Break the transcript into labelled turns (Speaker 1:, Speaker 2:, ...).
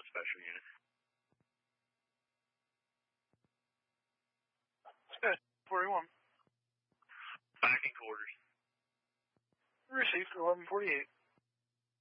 Speaker 1: special unit.
Speaker 2: 41.
Speaker 1: Back in quarters.
Speaker 2: Received 1148.